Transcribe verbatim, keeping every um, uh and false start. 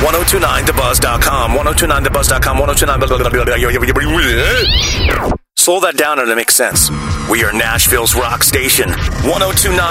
ten twenty-nine the buzz dot com. ten twenty-nine the buzz dot com. ten twenty-nine. Slow that down and it makes sense. We are Nashville's rock station. ten twenty-nine